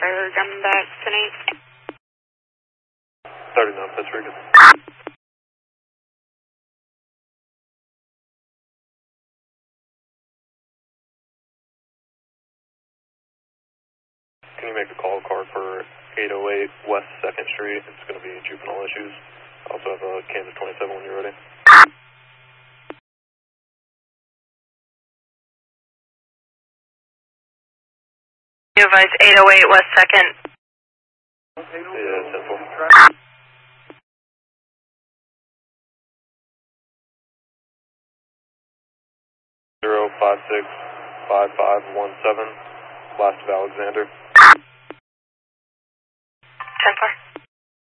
Bergam Destiny. 39 Pittsburgh. Can you make a call card for 808 West 2nd Street? It's going to be juvenile issues. I also have a Kansas 27 when you're ready. You advise 808 West 2nd. Yeah, 10-4. 0565517, last of Alexander. 10-4.